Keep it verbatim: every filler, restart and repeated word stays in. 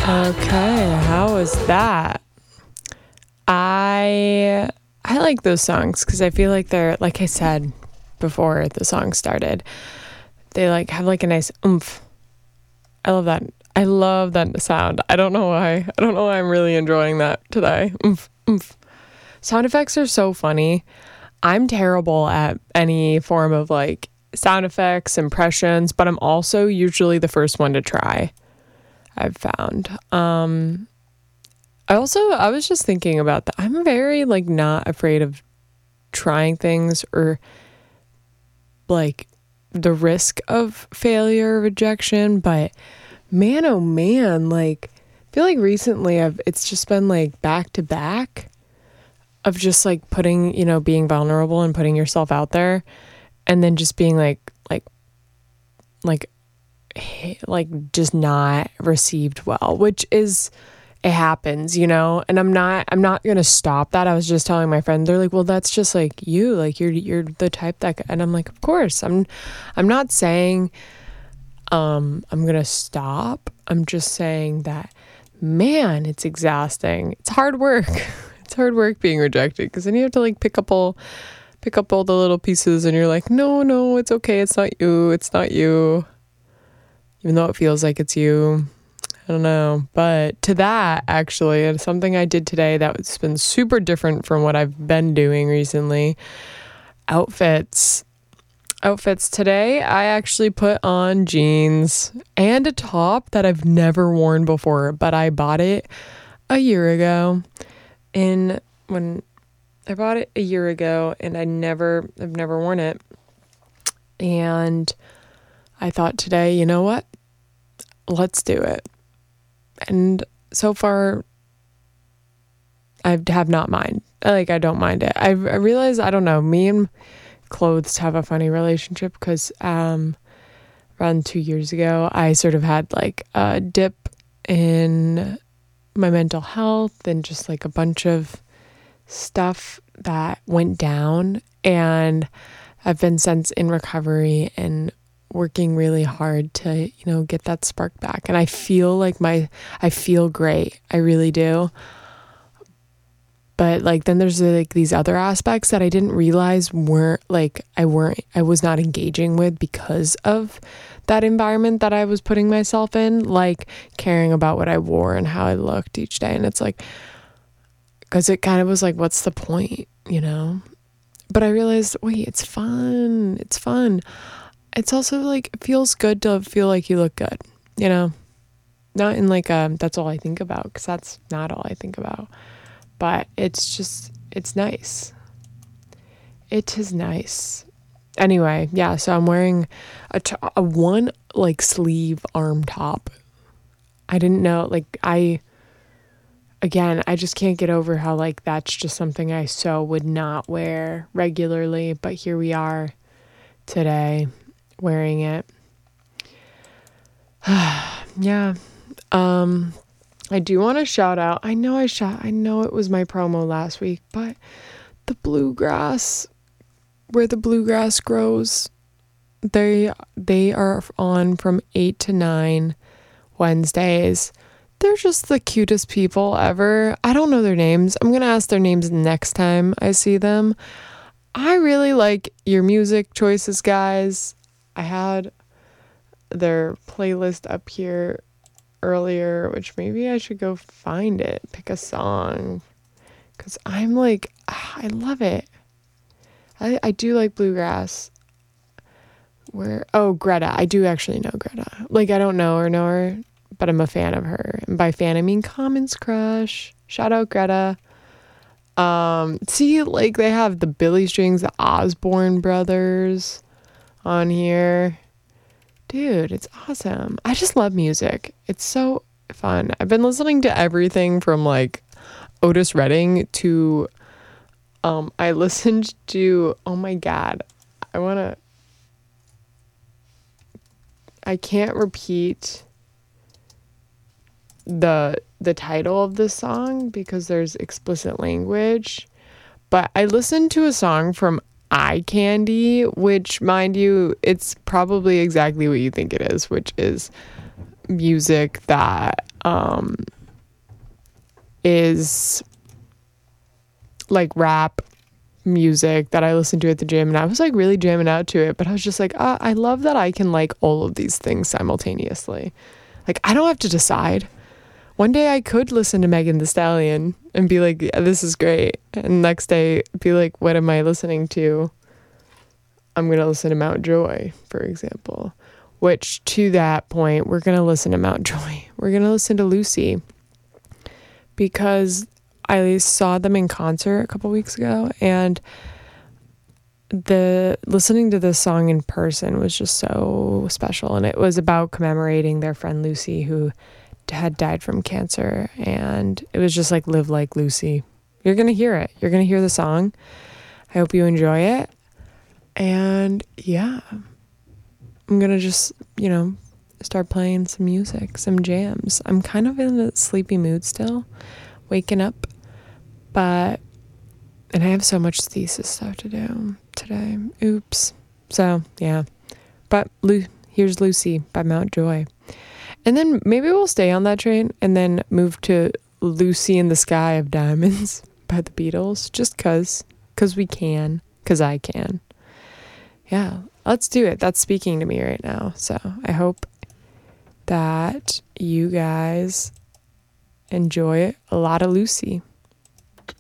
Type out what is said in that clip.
Okay, how was that? I I like those songs because I feel like they're, like I said before the song started, they like have like a nice oomph. I love that. I love that sound. I don't know why. I don't know why I'm really enjoying that today. Oomph, oomph. Sound effects are so funny. I'm terrible at any form of like sound effects, impressions, but I'm also usually the first one to try. I've found. Um, I also, I was just thinking about that. I'm very like not afraid of trying things or like the risk of failure or rejection, but man, oh man, like I feel like recently I've, it's just been like back to back of just like putting, you know, being vulnerable and putting yourself out there and then just being like, like, like, like just not received well, which is, it happens, you know, and I'm not, I'm not going to stop that. I was just telling my friend, they're like, well, that's just like you, like you're, you're the type that, and I'm like, of course, I'm, I'm not saying, um, I'm going to stop. I'm just saying that, man, it's exhausting. It's hard work. It's hard work being rejected because then you have to like pick up all, pick up all the little pieces and you're like, no, no, it's okay. It's not you. It's not you. Even though it feels like it's you. I don't know. But to that, actually, it's something I did today that's been super different from what I've been doing recently. Outfits. Outfits. Today, I actually put on jeans and a top that I've never worn before, but I bought it a year ago. And when I bought it a year ago and I never, I've never worn it. And I thought today, you know what? Let's do it. And so far, I have not mind. Like, I don't mind it. I've, I realize, I don't know, me and clothes have a funny relationship because um, around two years ago, I sort of had like a dip in my mental health and just like a bunch of stuff that went down. And I've been since in recovery and working really hard to, you know, get that spark back. And I feel like my, I feel great. I really do. But like, then there's like these other aspects that I didn't realize weren't like, I weren't, I was not engaging with because of that environment that I was putting myself in, like caring about what I wore and how I looked each day. And it's like, cause it kind of was like, what's the point, you know? But I realized, wait, it's fun. It's fun. It's also like, it feels good to feel like you look good, you know, not in like, um, that's all I think about, because that's not all I think about, but it's just, it's nice. It is nice. Anyway, yeah, so I'm wearing a, t- a one like sleeve arm top. I didn't know, like I, again, I just can't get over how like, that's just something I so would not wear regularly, but here we are today. Wearing it. Yeah. Um, I do want to shout out. I know I shot, I know it was my promo last week, but the bluegrass, where the bluegrass grows, they, they are on from eight to nine Wednesdays. They're just the cutest people ever. I don't know their names. I'm going to ask their names next time I see them. I really like your music choices, guys. I had their playlist up here earlier, which maybe I should go find it, pick a song, because I'm like, I love it. I, I do like bluegrass. Where, oh, Greta. I do actually know Greta. Like, I don't know her, know her, but I'm a fan of her. And by fan, I mean Commons crush. Shout out Greta. Um, see, like, they have the Billy Strings, the Osborne brothers on here. Dude, it's awesome. I just love music. It's so fun. I've been listening to everything from like Otis Redding to um I listened to, oh my god, I want to I can't repeat the the title of this song because there's explicit language, but I listened to a song from Eye Candy, which, mind you, it's probably exactly what you think it is, which is music that um, is like rap music that I listen to at the gym, and I was like really jamming out to it, but I was just like, ah, I love that I can like all of these things simultaneously. Like, I don't have to decide. One day I could listen to Megan Thee Stallion and be like, yeah, this is great. And next day be like, what am I listening to? I'm going to listen to Mount Joy, for example. Which, to that point, we're going to listen to Mount Joy. We're going to listen to Lucy. Because I saw them in concert a couple weeks ago, and the listening to this song in person was just so special. And it was about commemorating their friend Lucy, who had died from cancer, and it was just like Live Like Lucy. You're gonna hear it. You're gonna hear the song. I hope you enjoy it. And yeah, I'm gonna just, you know, start playing some music, some jams. I'm kind of in a sleepy mood still, waking up, but and I have so much thesis stuff to do today. Oops. So yeah, but Lu- here's Lucy by Mount Joy. And then maybe we'll stay on that train and then move to Lucy in the Sky of Diamonds by the Beatles, just cause, cause we can, cause I can. Yeah, let's do it. That's speaking to me right now. So I hope that you guys enjoy a lot of Lucy.